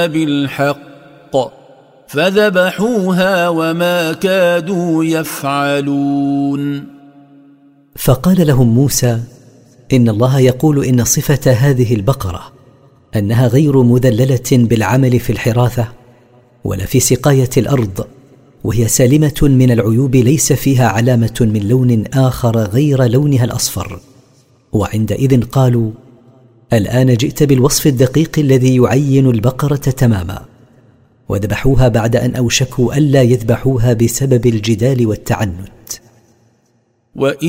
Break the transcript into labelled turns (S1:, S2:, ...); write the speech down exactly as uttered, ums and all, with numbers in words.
S1: بالحق فذبحوها وما كادوا يفعلون.
S2: فقال لهم موسى: إن الله يقول إن صفة هذه البقرة أنها غير مذللة بالعمل في الحراثة ولا في سقاية الأرض، وهي سالمة من العيوب، ليس فيها علامة من لون آخر غير لونها الأصفر. وعندئذ قالوا: الآن جئت بالوصف الدقيق الذي يعين البقرة تماما. وذبحوها بعد أن أوشكوا ألا يذبحوها بسبب الجدال والتعنت.